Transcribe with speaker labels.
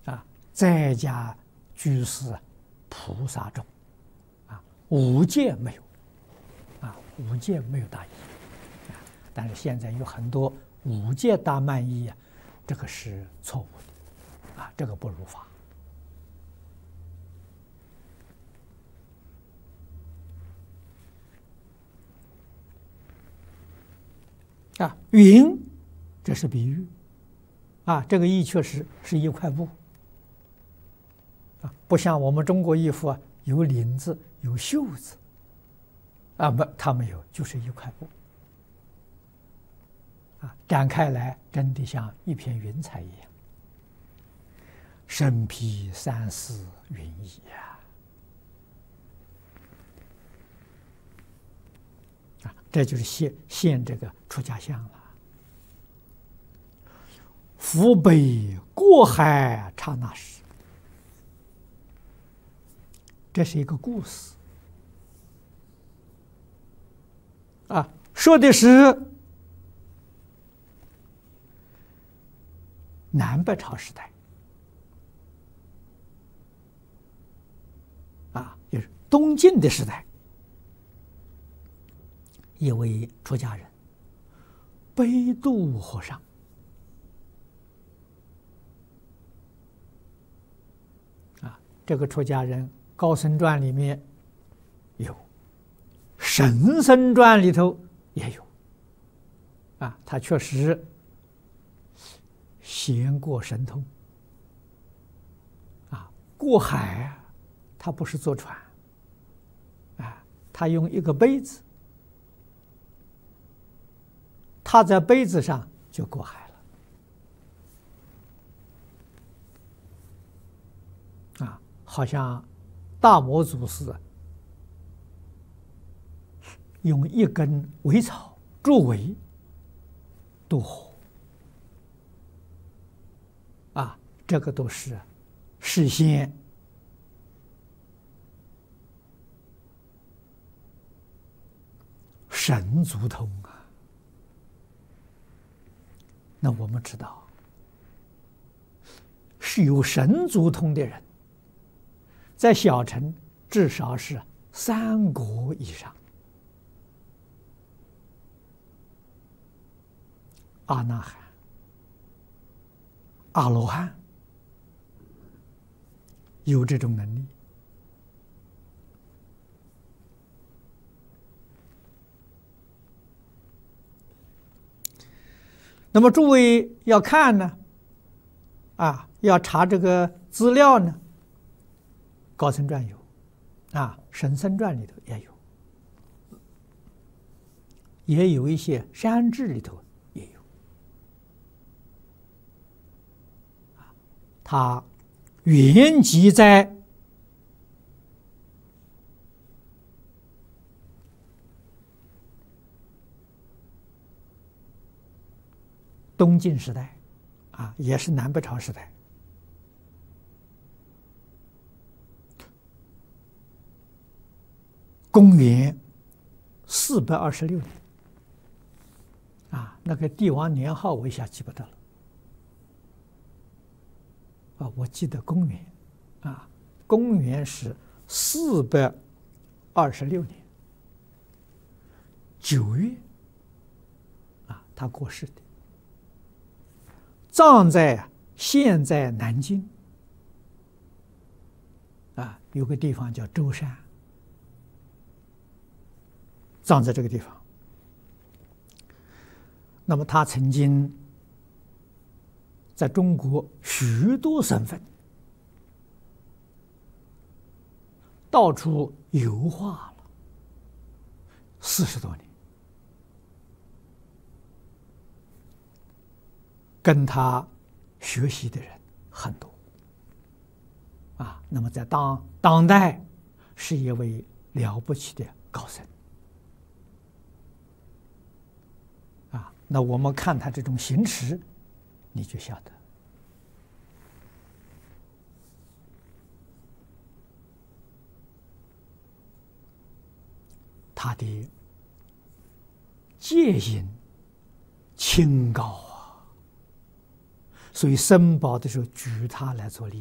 Speaker 1: 在家居士菩萨众，无戒没有，无戒没有大义，但是现在有很多无戒大慢义这个是错误的，这个不如法。云，这是比喻，这个衣确实是一块布，不像我们中国衣服有领子有袖子，不，它没有，就是一块布，展开来真的像一片云彩一样，身披三丝云衣这就是现这个出家相了。扶北过海刹那时，这是一个故事说的是南北朝时代就是东晋的时代，一位出家人悲度和尚，这个出家人《高僧传》里面有，《神僧传》里头也有，他确实贤过神通，过海他不是坐船，他用一个杯子，他在杯子上就过海了，好像大摩祖师用一根苇草竹苇渡河，这个都是事先神足通那我们知道，是有神足通的人，在小乘至少是3国以上，阿那含、阿罗汉有这种能力。那么诸位要看呢，要查这个资料呢，《高僧传》有，《神僧传》里头也有一些山志里头也有，它原籍在东晋时代，也是南北朝时代，公元426年，那个帝王年号我一下记不得了，我记得公元，公元是426年9月，他过世的。葬在现在南京，有个地方叫舟山，葬在这个地方。那么他曾经在中国许多省份到处游化了40多年。跟他学习的人很多，那么在当代是一位了不起的高僧，那我们看他这种行持，你就晓得，他的戒心清高。 所以申报的时候举他来做例。